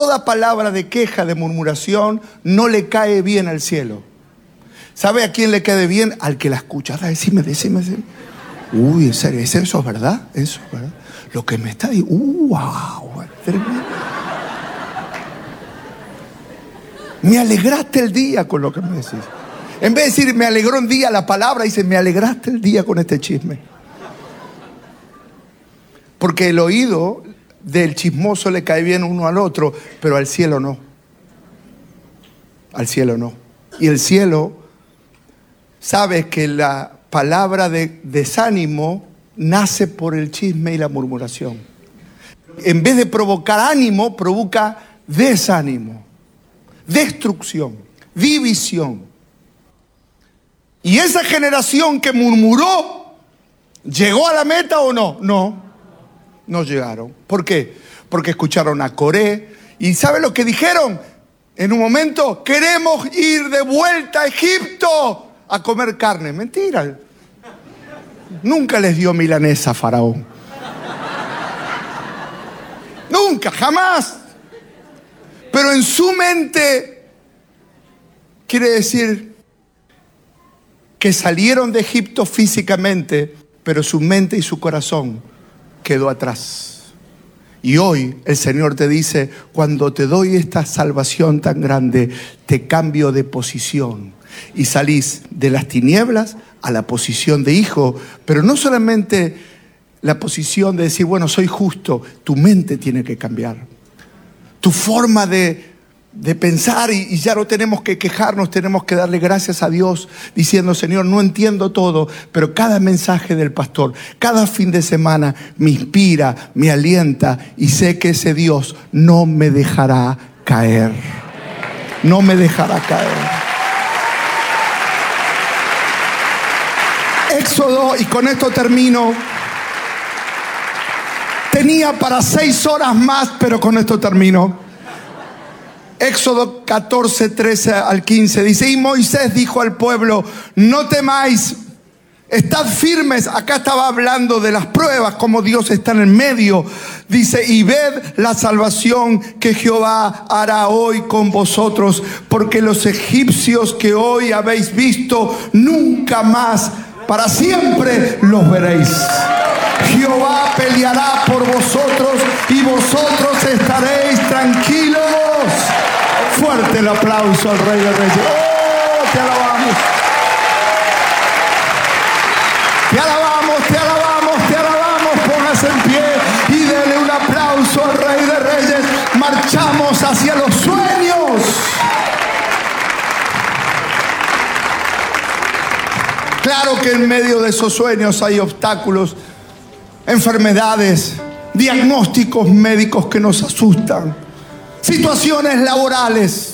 toda palabra de queja, de murmuración, no le cae bien al cielo. ¿Sabe a quién le cae bien? Al que la escucha. Decime. Uy, en serio, ¿eso es verdad? ¿Eso es verdad? Lo que me está diciendo, wow. Me alegraste el día con lo que me decís. En vez de decir, me alegró un día, la palabra dice, me alegraste el día con este chisme. Porque el oído del chismoso le cae bien uno al otro, pero al cielo no. Al cielo no. Y el cielo sabe que la palabra de desánimo nace por el chisme y la murmuración. En vez de provocar ánimo, provoca desánimo, destrucción, división. Y esa generación que murmuró, ¿llegó a la meta o no? No llegaron. ¿Por qué? Porque escucharon a Coré. ¿Y sabe lo que dijeron? En un momento, queremos ir de vuelta a Egipto a comer carne. Mentira. Nunca les dio milanesa a Faraón. Nunca, jamás. Pero en su mente, quiere decir que salieron de Egipto físicamente, pero su mente y su corazón quedó atrás. Y hoy el Señor te dice, cuando te doy esta salvación tan grande, te cambio de posición y salís de las tinieblas a la posición de hijo. Pero no solamente la posición de decir, bueno, soy justo. Tu mente tiene que cambiar. Tu forma de pensar, y ya no tenemos que quejarnos, tenemos que darle gracias a Dios diciendo, Señor, no entiendo todo, pero cada mensaje del pastor, cada fin de semana me inspira, me alienta, y sé que ese Dios no me dejará caer. No me dejará caer. Éxodo, y con esto termino. Tenía para 6 horas más, pero con esto termino. Éxodo 14, 13 al 15 dice, y Moisés dijo al pueblo, no temáis, estad firmes. Acá estaba hablando de las pruebas, como Dios está en el medio. Dice, y ved la salvación que Jehová hará hoy con vosotros, porque los egipcios que hoy habéis visto, nunca más, para siempre los veréis. Jehová peleará por vosotros y vosotros estaréis tranquilos. Fuerte el aplauso al Rey de Reyes. ¡Oh, te alabamos! Te alabamos, te alabamos, te alabamos. Póngase en pie y dele un aplauso al Rey de Reyes. Marchamos hacia los sueños. Claro que en medio de esos sueños hay obstáculos, enfermedades, diagnósticos médicos que nos asustan, situaciones laborales,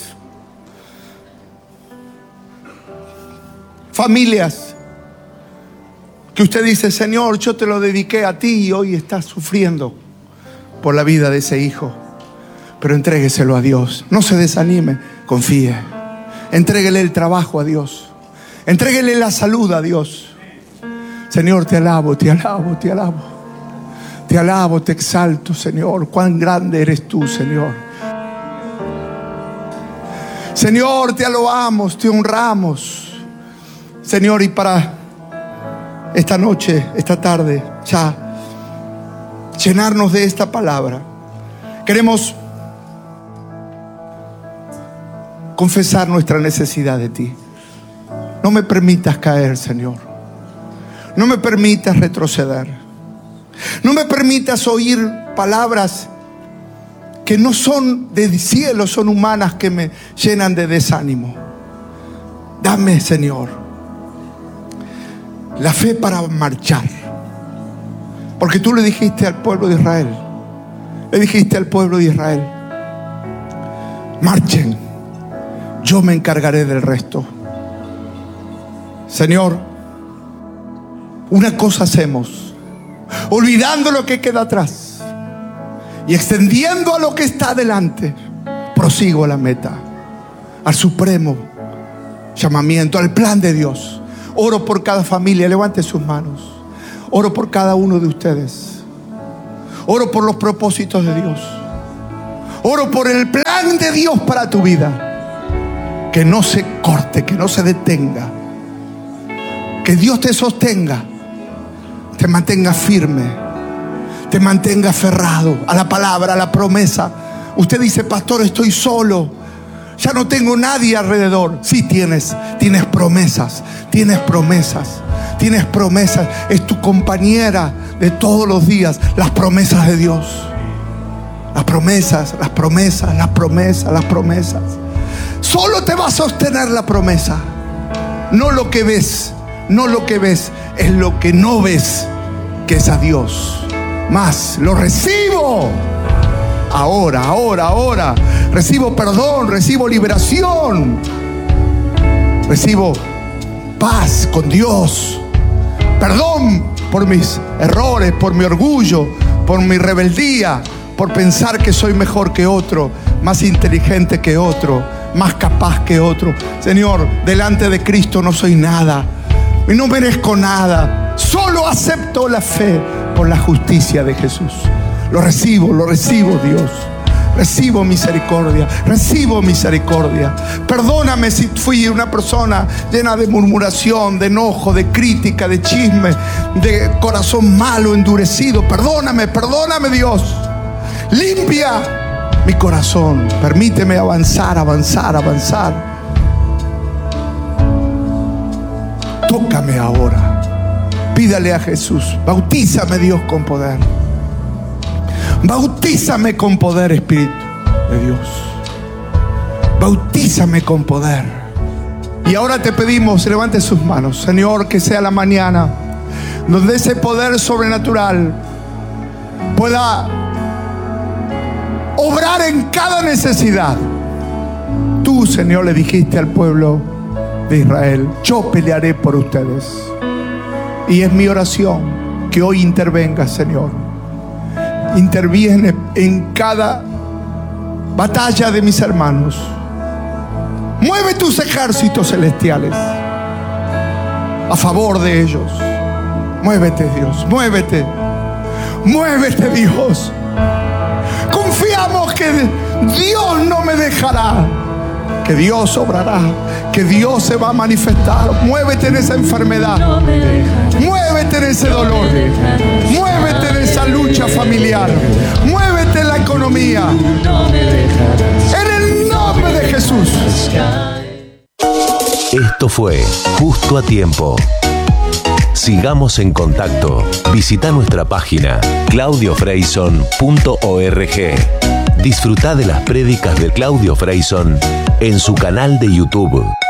familias que usted dice, Señor, yo te lo dediqué a ti y hoy estás sufriendo por la vida de ese hijo. Pero entrégueselo a Dios, no se desanime, confíe, entréguele el trabajo a Dios, entréguele la salud a Dios. Señor, te alabo, te alabo, te alabo. Te alabo, te exalto, Señor. Cuán grande eres tú, Señor. Señor, te alabamos, te honramos. Señor, y para esta noche, esta tarde, ya llenarnos de esta palabra, queremos confesar nuestra necesidad de ti. No me permitas caer, Señor. No me permitas retroceder. No me permitas oír palabras que no son del cielo, son humanas, que me llenan de desánimo. Dame, Señor, la fe para marchar. Porque tú le dijiste al pueblo de Israel, marchen, yo me encargaré del resto. Señor, una cosa hacemos, olvidando lo que queda atrás y extendiendo a lo que está adelante, prosigo a la meta, al supremo llamamiento, al plan de Dios. Oro por cada familia, levante sus manos. Oro por cada uno de ustedes. Oro por los propósitos de Dios. Oro por el plan plan de Dios para tu vida, que no se corte, que no se detenga. Que Dios te sostenga, te mantenga firme, te mantenga aferrado a la palabra, a la promesa. Usted dice: pastor, estoy solo, ya no tengo nadie alrededor. Sí, tienes promesas, tienes promesas. Es tu compañera de todos los días, las promesas de Dios. Las promesas. Solo te va a sostener la promesa, no lo que ves. No lo que ves, es lo que no ves, que es a Dios. Más, lo recibo. Ahora. Recibo perdón, recibo liberación. Recibo paz con Dios. Perdón por mis errores, por mi orgullo, por mi rebeldía, por pensar que soy mejor que otro, más inteligente que otro, más capaz que otro. Señor, delante de Cristo no soy nada. Y no merezco nada. Solo acepto la fe por la justicia de Jesús. Lo recibo, Dios. Recibo misericordia. Perdóname si fui una persona llena de murmuración, de enojo, de crítica, de chisme, de corazón malo, endurecido. Perdóname, Dios. Limpia mi corazón. Permíteme avanzar. Tócame ahora. Pídale a Jesús: bautízame, Dios, con poder. Bautízame con poder, Espíritu de Dios. Bautízame con poder. Y ahora te pedimos, levante sus manos. Señor, que sea la mañana donde ese poder sobrenatural pueda obrar en cada necesidad. Tú, Señor, le dijiste al pueblo de Israel: yo pelearé por ustedes. Y es mi oración que hoy intervenga, Señor. Interviene en cada batalla de mis hermanos. Mueve tus ejércitos celestiales a favor de ellos. Muévete, Dios, muévete, Dios. Confiamos que Dios no me dejará, que Dios obrará, que Dios se va a manifestar. Muévete en esa enfermedad, muévete en ese dolor, muévete en esa lucha familiar, muévete en la economía, en el nombre de Jesús. Esto fue Justo a Tiempo. Sigamos en contacto. Visita nuestra página claudiofreyson.org. Disfruta de las prédicas de Claudio Freyson en su canal de YouTube.